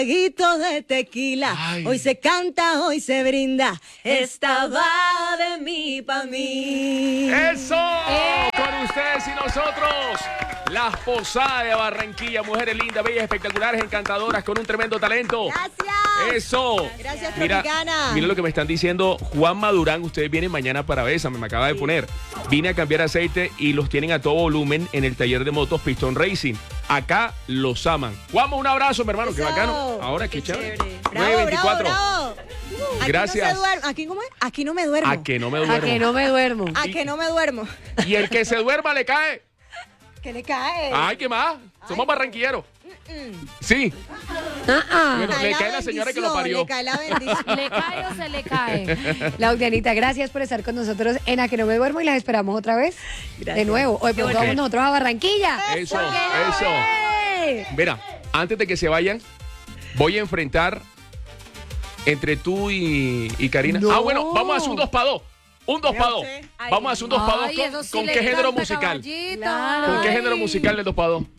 Traguito de tequila, Ay. hoy se canta, hoy se brinda, esta va de mí pa' mí. ¡Eso! Con ustedes y nosotros, las Posadas de Barranquilla, mujeres lindas, bellas, espectaculares, encantadoras, con un tremendo talento. Gracias. ¡Eso! Gracias, Mira, Tropicana. mira lo que me están diciendo. Juan Madurán, ustedes vienen mañana para Bésame, me acaba de poner. Vine a cambiar aceite y los tienen a todo volumen en el taller de motos Pistón Racing. Acá los aman. Juanma, un abrazo, mi hermano, qué Eso. bacano. Ahora, qué chévere. Bravo, 9:24. bravo. Aquí Gracias. No se duerme. ¿Aquí cómo es? Aquí no me duermo. A que no me duermo. A que no me duermo. A que no me duermo. Y el que se duerma le cae. ¿Qué le cae? Ay, ¿qué más? Somos barranquilleros. Sí. Bueno, le cae la señora que lo parió. Le cae la bendición. ¿Le cae o se le cae? Laudianita, gracias por estar con nosotros en A que no me duermo y las esperamos otra vez. De nuevo. Hoy pues vamos nosotros a Barranquilla. Eso, ¡Que eso. no! Mira, antes de que se vayan, voy a enfrentar entre tú y Karina. No. Ah, bueno, vamos a hacer un 2 para 2. Un 2 para 2. Vamos a hacer un 2 para 2. Ay, eso sí ¿Con le qué género encanta, musical? caballito. ¿Con qué Ay. género musical el 2 para 2?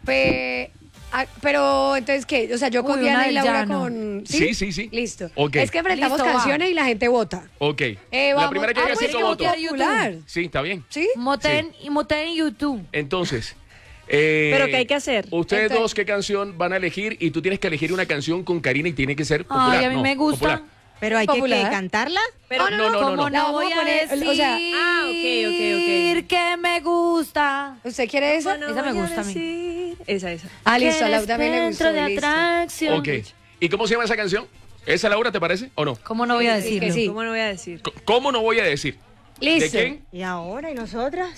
Pero entonces, ¿qué? O sea, yo con Uy, Diana una y del Laura llano. con... Sí. Listo. Ok. Es que enfrentamos Listo, va. canciones y la gente vota. Ok. La Vamos. primera que haya pues, 5 yo votos. quiero popular. Sí, está bien. ¿Sí? Moten en YouTube. Entonces. ¿Pero qué hay que hacer? Ustedes Entonces- dos, ¿qué canción van a elegir? Y tú tienes que elegir una canción con Karina y tiene que ser popular. Ay, a mí No, me gusta. popular. ¿Pero hay que Popular. cantarla? Pero No, no. ¿cómo La no vamos voy a a poner, decir o sea, ok. que me gusta? ¿Usted quiere esa? Esa me gusta a mí. Esa. Ah, listo, Que a Laura eres también le gustó. centro de Listo. atracción. Ok. ¿Y cómo se llama esa canción? ¿Esa, Laura, te parece o no? ¿Cómo no voy a Sí, decirlo? que sí. ¿Cómo no voy a decir? ¿Cómo no voy a decir? Listo. ¿De quién? ¿Y ahora? ¿Y nosotras?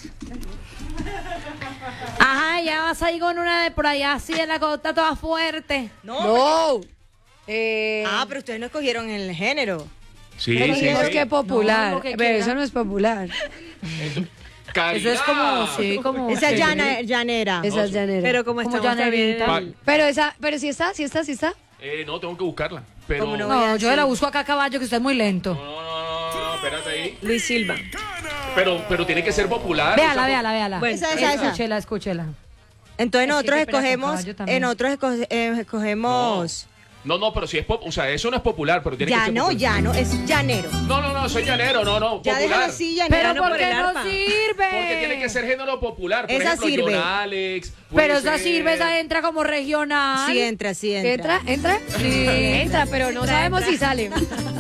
Ajá, ya vas ahí con una de por allá así de la costa toda fuerte. No. Pero ustedes no escogieron el género. Sí, Pero sí, dijimos sí. que popular. No, lo que pero quiera. eso no es popular. Karina. Eso es como, sí, como... Esa es llanera. Esa es llanera. Pero como Como estamos llanerita. también... Pero sí está. No, tengo que buscarla. Pero... ¿Cómo no? No, yo la busco acá a caballo, que usted es muy lento. No, espérate ahí. Luis Silva. Pero tiene que ser popular. Véala, esa- véala. Bueno, esa. Escúchela. Entonces Es que nosotros qué pena con escogemos... caballo también. escogemos... No, pero si es pop, o sea, eso no es popular, pero tiene que ser popular. Llano, es llanero. No, soy llanero, no, Ya déjalo popular. así, llanero. Pero por ¿por el qué no arpa. sirve? Porque tiene que ser género popular. Por Esa ejemplo, sirve. John Alex. puede Pero esa ser- sirve, esa entra como regional. Sí entra. ¿Entra? Sí. Entra, pero no sabemos si sale.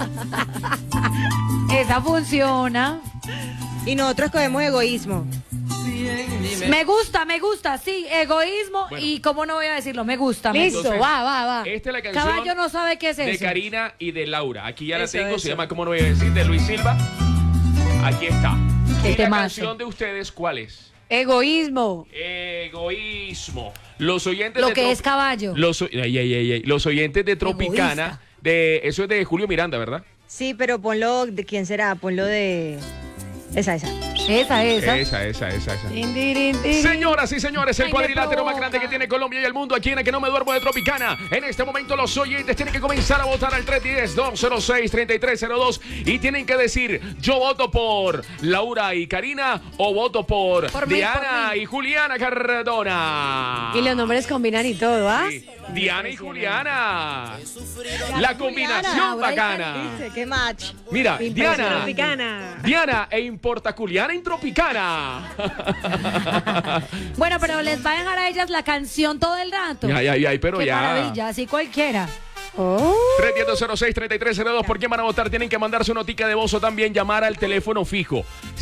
Esa funciona. Y nosotros escogemos egoísmo. Me gusta, sí. Egoísmo Bueno. y cómo no voy a decirlo, me gusta. Listo, Entonces, va. Esta es la canción Caballo no sabe qué es de eso. Karina y de Laura. Aquí ya la Eso, tengo, eso. se llama ¿Cómo no voy a decir? De Luis Silva. Aquí está. Qué ¿Y la temazo. canción de ustedes cuál es? Egoísmo. Egoísmo. Los oyentes Lo de que es caballo. Los oyentes de Tropicana, eso es de Julio Miranda, ¿verdad? Sí, pero ponlo... ¿De quién será? Ponlo de... Esa. Esa. Esa. Señoras y señores, el Ay, me cuadrilátero más provoca. grande que tiene Colombia y el mundo aquí en el que no me duermo de Tropicana. En este momento los oyentes tienen que comenzar a votar al 310-206-3302 y tienen que decir, yo voto por Laura y Karina o voto por Por mí, Diana por mí. y Juliana Cardona. Y los nombres combinan y todo, ¿ah? Sí, Diana y Juliana. La combinación Laura y bacana. ¿Viste? ¿Qué match? Mira, Diana. Tropicana. Diana e Importaculiana en Tropicana. Bueno, pero les va a dejar a ellas la canción todo el rato. Ay, pero Qué ya. maravilla, así cualquiera. Oh. 310-206-3302. ¿Por qué van a votar? Tienen que mandar su notica de voz o también llamar al teléfono fijo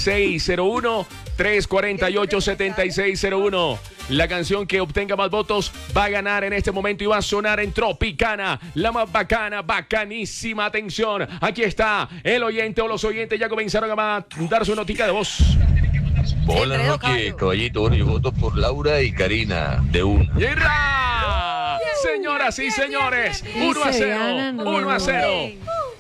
601-348-7601. La canción que obtenga más votos va a ganar en este momento y va a sonar en Tropicana. La más bacana, bacanísima. Atención, aquí está el oyente o los oyentes ya comenzaron a mandar su notica de voz. Buenas noches, caballito. Bueno, yo voto por Laura y Karina, de una. ¡Yerra! Señoras y señores, 1-0, 1-0.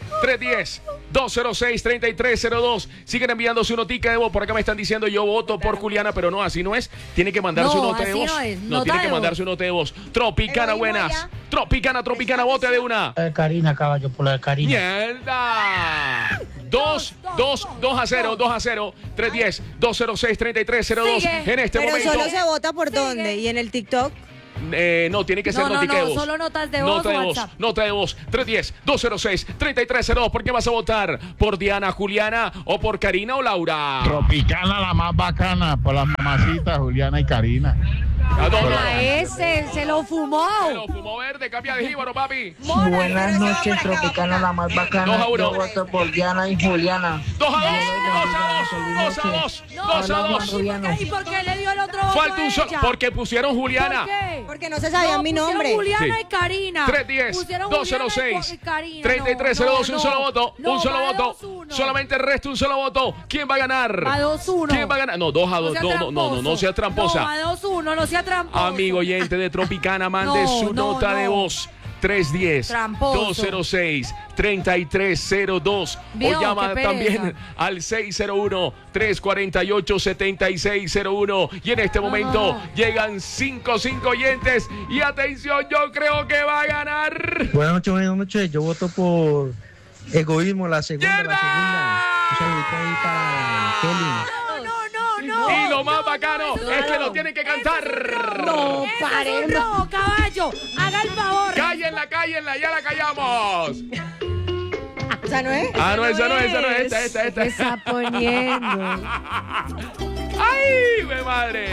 310-206-3302. Siguen enviando su notica de voz. Por acá me están diciendo yo voto por Juliana, pero no, así no es. Tiene que mandar No, su nota de así voz. no es. No, Nota tiene de que mandar voz. su nota de voz. Tropicana, Egoísmo buenas. ya. Tropicana, vote de una. Karina, caballo, por la de Karina. ¡Mierda! 2-0, 310-206-3302. Sigue. En este Pero momento. solo se vota por dónde. ¿Y en el TikTok? No, tiene que ser No, notica de voz. solo notas de voz, WhatsApp. Nota de voz. 310-206-3302. ¿Por qué vas a votar? ¿Por Diana, Juliana o por Karina o Laura? Tropicana, la más bacana, por las mamacitas, Juliana y Karina. A ese se lo fumó. Se lo fumó verde, cambia de jíbaro, papi. Buenas noches, Tropicana, la más bacana. 2-1. Yo voto por Diana y Juliana. 2-2. ¿Y por qué le dio el otro voto Falta un a solo. ella? Porque pusieron Juliana. ¿Por qué? Porque no se sabía mi pusieron nombre. Juliana Sí. y Karina. 310-206. Y Karina. 3302, un solo voto. Un solo va voto. 2-1. Solamente el resto, un solo voto. ¿Quién va a ganar? Va 2-1. ¿Quién va a ganar? No, 2-2. No seas tramposa. No, va 2-1, no sea tramposo. Amigo oyente de Tropicana, mande No, su no, nota no. de voz. Tramposo. 310-206-3302. Vio, O llama qué pereza. también al 601-348-7601. Y en este momento llegan 5 oyentes. Y atención, yo creo que va a ganar. Buenas noches. Yo voto por Egoísmo, la segunda. ¡Mierda! Un saludito ahí para Kelly. No. Y lo más bacano es que lo tienen que cantar. No, Eso paren. es un robo, caballo. Haga el favor. Cállenla, ya la callamos. ¿Esa no es? Ah, no, esa no es. Esta. ¿Qué está poniendo? ¡Ay, mi madre!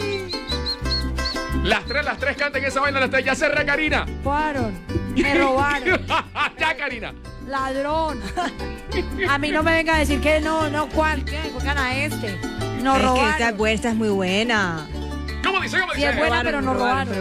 Las tres canten esa vaina, las tres. Ya cerré, Karina. Fueron. Me robaron. Ya, Karina. Ladrón. A mí no me venga a decir que ¿cuál? ¿Qué? Gana este. Nos Es que robaron. esta es muy buena. ¿Cómo dice? Sí, es buena, pero nos robaron.